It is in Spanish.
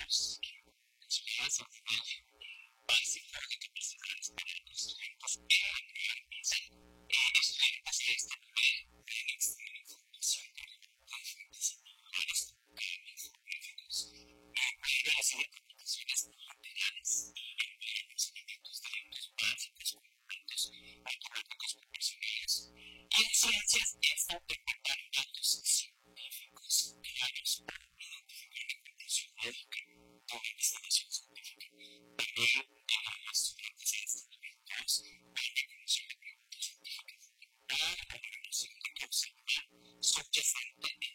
datos que mencionabas al final básico de capacidades para los estudiantes estudiantes de este nivel pueden extraer información de diferentes indicadores informáticos, pueden recibir comunicaciones no materiales y emplear procedimientos de datos básicos como datos matemáticos proporcionales. Y en ciencias es interpretar datos científicos claros para identificar la conclusión médica o la investigación científica. También estudiantes de este nivel 2 pueden reconocer la pregunta científica fundamental o la relación de causalidad subyacente